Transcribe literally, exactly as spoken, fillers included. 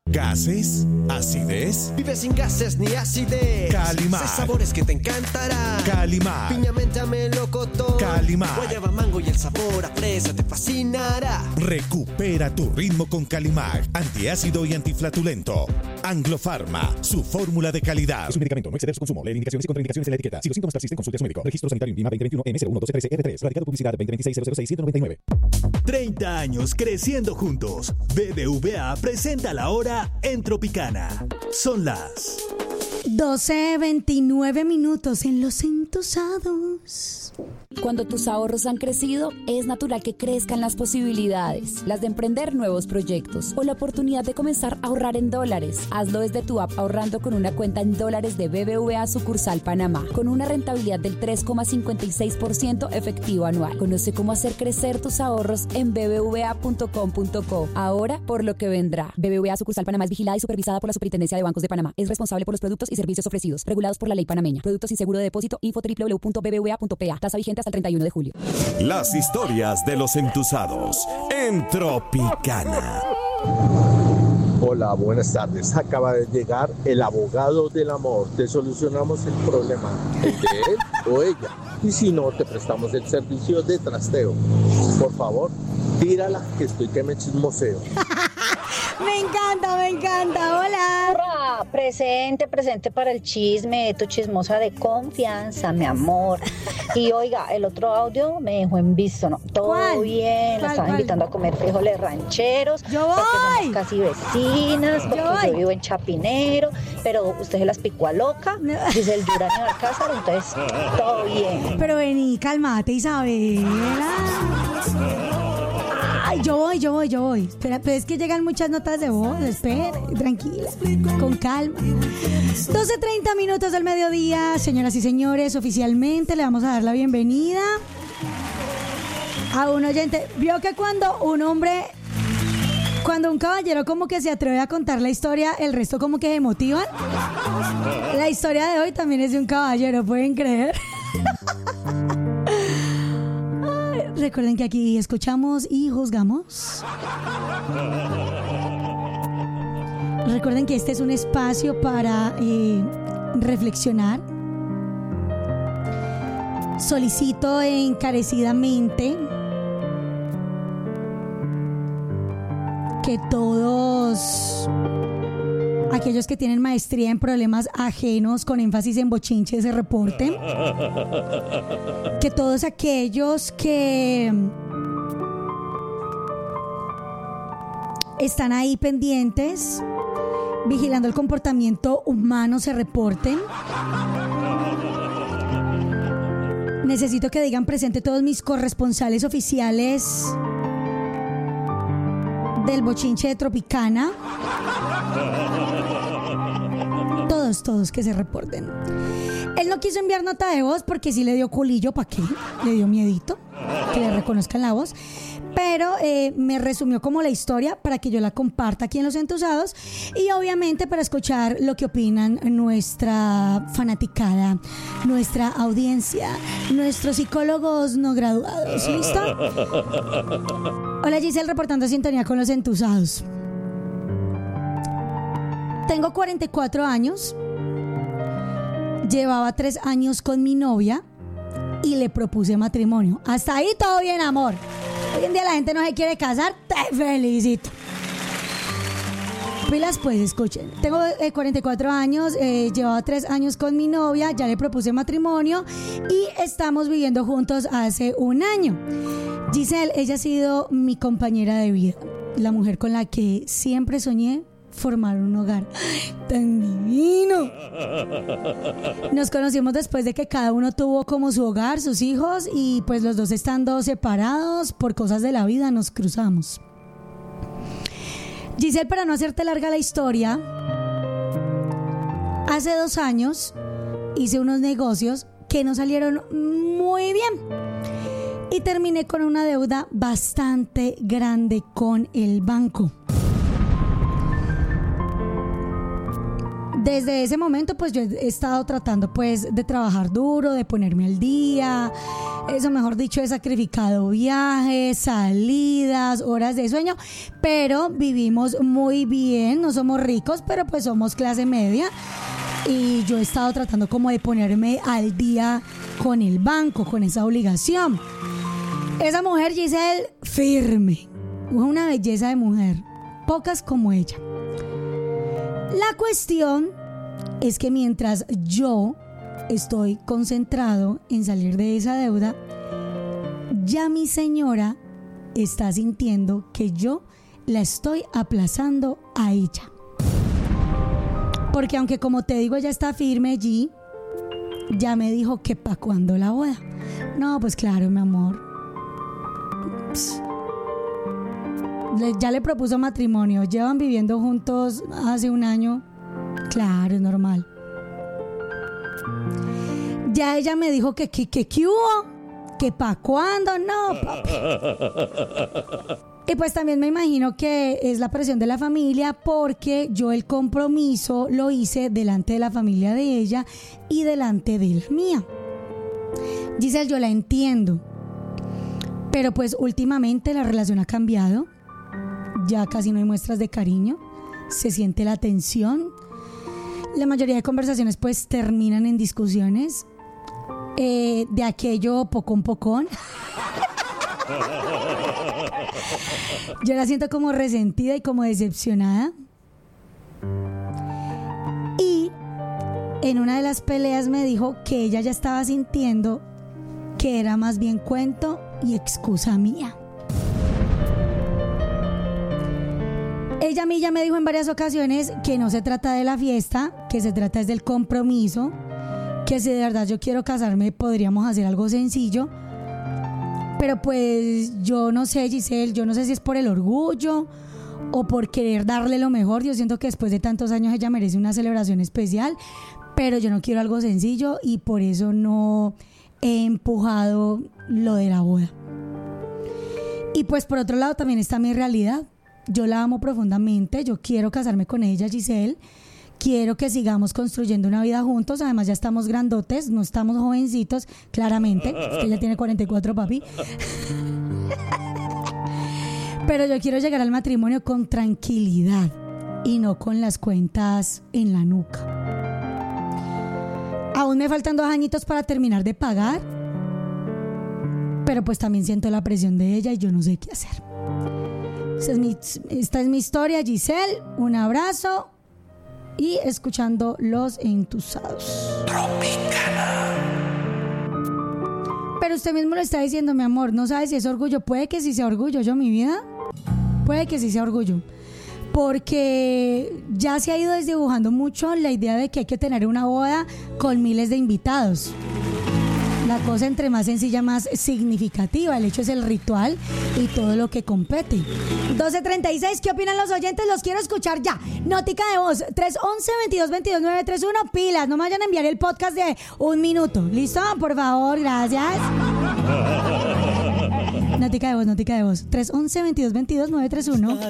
¿Gases? ¿Acidez? Vive sin gases ni acidez. Calimar. Seis sabores que te encantarán. Calimar. Piña, menta, melocotón. Calimar. Guayaba, mango y el sabor a fresa te fascinará. Recupera tu ritmo con Calimar. Antiácido y antiflatulento. Anglofarma, su fórmula de calidad. Es un medicamento, no exceder su consumo. Lee indicaciones y contraindicaciones en la etiqueta. Si los síntomas persisten, consulte a su médico. Registro sanitario INVIMA veinte veintiuno M cero uno doce trece R tres. Radicado publicidad veinte veintiséis cero cero seis siete noventa y nueve. treinta años creciendo juntos. B B V A presenta la hora en Tropicana. Son las doce veintinueve minutos en Los Entusados. Cuando tus ahorros han crecido, es natural que crezcan las posibilidades, las de emprender nuevos proyectos o la oportunidad de comenzar a ahorrar en dólares. Hazlo desde tu app ahorrando con una cuenta en dólares de B B V A sucursal Panamá, con una rentabilidad del tres coma cincuenta y seis por ciento efectivo anual. Conoce cómo hacer crecer tus ahorros en b b v a punto com punto co. Ahora por lo que vendrá. B B V A sucursal Panamá es vigilada y supervisada por la Superintendencia de Bancos de Panamá. Es responsable por los productos y servicios ofrecidos, regulados por la ley panameña. Productos sin seguro de depósito. Info doble u doble u doble u punto b b v a punto p a. Tasa vigente hasta el treinta y uno de julio. Las historias de los entusados en Tropicana. Hola, buenas tardes. Acaba de llegar el abogado del amor. Te solucionamos el problema, el de él o ella. Y si no, te prestamos el servicio de trasteo. Por favor, tírala que estoy que me chismoseo. Me encanta, me encanta. Hola. Hola, presente, presente para el chisme, tu chismosa de confianza, mi amor. Y oiga, el otro audio me dejó en visto, ¿no? Todo ¿Cuál? bien, la ¿Cuál, estaba cuál? invitando a comer frijoles rancheros. Yo porque voy. somos casi vecinas, porque Yo yo, voy. vivo en Chapinero, pero usted se las picó a loca, No. dice el Durán en Alcázar, entonces todo bien. Pero vení, cálmate, Isabela. Ay, yo voy, yo voy, yo voy. Espera, pero es que llegan muchas notas de voz. Espera, tranquila, con calma. doce treinta minutos del mediodía, señoras y señores. Oficialmente le vamos a dar la bienvenida a un oyente. Vio que cuando un hombre, cuando un caballero como que se atreve a contar la historia, el resto como que se motivan. La historia de hoy también es de un caballero, ¿pueden creer? Recuerden que aquí escuchamos y juzgamos. Recuerden que este es un espacio para eh, reflexionar. Solicito encarecidamente que todos aquellos que tienen maestría en problemas ajenos con énfasis en bochinche se reporten. Que todos aquellos que están ahí pendientes, vigilando el comportamiento humano, se reporten. Necesito que digan presente todos mis corresponsales oficiales del bochinche de Tropicana. Todos, todos que se reporten. Él no quiso enviar nota de voz porque sí le dio culillo, ¿para qué? Le dio miedito que le reconozcan la voz. Pero eh, me resumió como la historia para que yo la comparta aquí en Los Entusados y obviamente para escuchar lo que opinan nuestra fanaticada, nuestra audiencia, nuestros psicólogos no graduados. ¿Listo? Hola, Giselle, reportando sintonía con Los Entusados. Tengo cuarenta y cuatro años, llevaba tres años con mi novia y le propuse matrimonio. Hasta ahí todo bien, amor. Hoy en día la gente no se quiere casar, te felicito. Pilas, pues, escuchen. Tengo eh, cuarenta y cuatro años, eh, llevaba tres años con mi novia, ya le propuse matrimonio y estamos viviendo juntos hace un año. Giselle, ella ha sido mi compañera de vida, la mujer con la que siempre soñé formar un hogar. ¡Tan divino! Nos conocimos después de que cada uno tuvo como su hogar, sus hijos, y pues los dos estando separados por cosas de la vida nos cruzamos. Giselle, para no hacerte larga la historia, hace dos años hice unos negocios que no salieron muy bien y terminé con una deuda bastante grande con el banco. Desde ese momento pues yo he estado tratando pues de trabajar duro, de ponerme al día. Eso, mejor dicho, he sacrificado viajes, salidas, horas de sueño, pero vivimos muy bien. No somos ricos, pero pues somos clase media. Y yo he estado tratando como de ponerme al día con el banco, con esa obligación. Esa mujer, Giselle, firme, una belleza de mujer, pocas como ella. La cuestión es que mientras yo estoy concentrado en salir de esa deuda, ya mi señora está sintiendo que yo la estoy aplazando a ella. Porque aunque, como te digo, ella está firme allí, ya me dijo que pa' cuándo la boda. No, pues claro, mi amor. Pss. Le, ya le propuso matrimonio. Llevan viviendo juntos hace un año. Claro, es normal. Ya ella me dijo que que que que hubo, que pa' cuándo, no, papi. Y pues también me imagino que es la presión de la familia, porque yo el compromiso lo hice delante de la familia de ella y delante de la mía. Giselle, yo la entiendo, pero pues últimamente la relación ha cambiado. Ya casi no hay muestras de cariño, se siente la tensión. La mayoría de conversaciones pues terminan en discusiones, eh, de aquello pocón pocón. Yo la siento como resentida y como decepcionada. Y en una de las peleas me dijo que ella ya estaba sintiendo que era más bien cuento y excusa mía. Ella a mí ya me dijo en varias ocasiones que no se trata de la fiesta, que se trata es del compromiso, que si de verdad yo quiero casarme podríamos hacer algo sencillo. Pero pues yo no sé, Giselle, yo no sé si es por el orgullo o por querer darle lo mejor. Yo siento que después de tantos años ella merece una celebración especial, pero yo no quiero algo sencillo y por eso no he empujado lo de la boda. Y pues por otro lado también está mi realidad. Yo la amo profundamente, yo quiero casarme con ella, Giselle. Quiero que sigamos construyendo una vida juntos. Además ya estamos grandotes, no estamos jovencitos, claramente. Usted ya tiene cuarenta y cuatro, papi. Pero yo quiero llegar al matrimonio con tranquilidad y no con las cuentas en la nuca. Aún me faltan dos añitos para terminar de pagar, pero pues también siento la presión de ella y yo no sé qué hacer. Esta es mi, esta es mi historia, Giselle. Un abrazo. Y escuchando Los Entusados. Tropicana. Pero usted mismo lo está diciendo, mi amor. No sabe si es orgullo. Puede que sí sea orgullo, yo, mi vida. Puede que sí sea orgullo. Porque ya se ha ido desdibujando mucho la idea de que hay que tener una boda con miles de invitados. La cosa entre más sencilla, más significativa. El hecho es el ritual y todo lo que compete. doce treinta y seis, ¿qué opinan los oyentes? Los quiero escuchar ya. Notica de voz, tres once, veintidós veintidós, nueve tres uno. Pilas, no me vayan a enviar el podcast de un minuto. ¿Listo? Por favor, gracias. Notica de voz, notica de voz. tres once, veintidós veintidós, nueve tres uno.